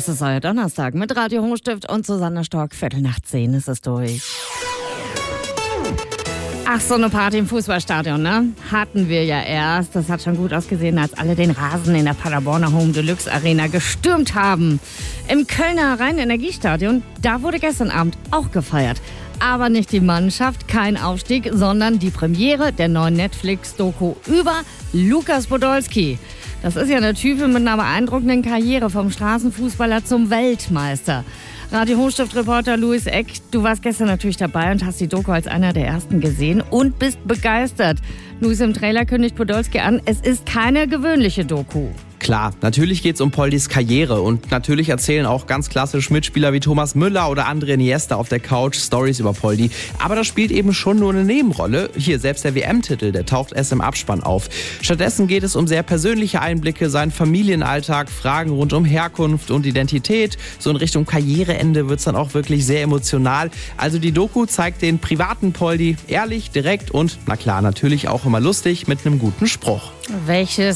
Das ist euer Donnerstag mit Radio Hochstift und Susanne Stork. 9:15 ist es durch. Ach, so eine Party im Fußballstadion, ne? Hatten wir ja erst. Das hat schon gut ausgesehen, als alle den Rasen in der Paderborner Home Deluxe Arena gestürmt haben. Im Kölner Rhein-Energiestadion, da wurde gestern Abend auch gefeiert. Aber nicht die Mannschaft, kein Aufstieg, sondern die Premiere der neuen Netflix-Doku über Lukas Podolski. Das ist ja eine Type mit einer beeindruckenden Karriere vom Straßenfußballer zum Weltmeister. Radio Hochstift-Reporter Louis Eck, du warst gestern natürlich dabei und hast die Doku als einer der ersten gesehen und bist begeistert. Louis, im Trailer kündigt Podolski an, es ist keine gewöhnliche Doku. Klar, natürlich geht's um Poldis Karriere und natürlich erzählen auch ganz klassisch Mitspieler wie Thomas Müller oder André Iniesta auf der Couch Stories über Poldi. Aber das spielt eben schon nur eine Nebenrolle. Hier, selbst der WM-Titel, der taucht erst im Abspann auf. Stattdessen geht es um sehr persönliche Einblicke, seinen Familienalltag, Fragen rund um Herkunft und Identität. So in Richtung Karriereende wird's dann auch wirklich sehr emotional. Also die Doku zeigt den privaten Poldi ehrlich, direkt und, na klar, natürlich auch immer lustig mit einem guten Spruch. Welche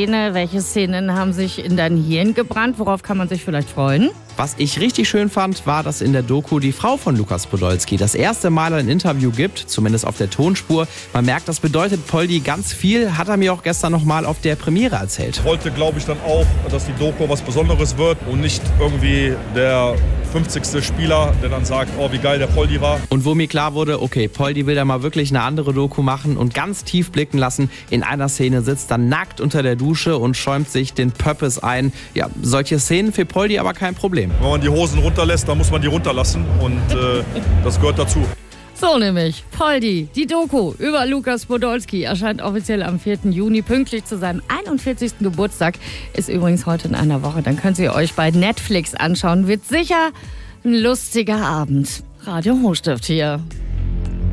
Szenen haben sich in dein Hirn gebrannt? Worauf kann man sich vielleicht freuen? Was ich richtig schön fand, war, dass in der Doku die Frau von Lukas Podolski das erste Mal ein Interview gibt, zumindest auf der Tonspur. Man merkt, das bedeutet Poldi ganz viel, hat er mir auch gestern nochmal auf der Premiere erzählt. Ich wollte, glaube ich, dann auch, dass die Doku was Besonderes wird und nicht irgendwie der 50. Spieler, der dann sagt, oh, wie geil der Poldi war. Und wo mir klar wurde, okay, Poldi will da mal wirklich eine andere Doku machen und ganz tief blicken lassen. In einer Szene sitzt er nackt unter der Dusche und schäumt sich den Pöppes ein. Ja, solche Szenen für Poldi aber kein Problem. Wenn man die Hosen runterlässt, dann muss man die runterlassen und das gehört dazu. So nämlich, Poldi, die Doku über Lukas Podolski erscheint offiziell am 4. Juni, pünktlich zu seinem 41. Geburtstag. Ist übrigens heute in einer Woche, dann könnt ihr euch bei Netflix anschauen. Wird sicher ein lustiger Abend. Radio Hochstift hier.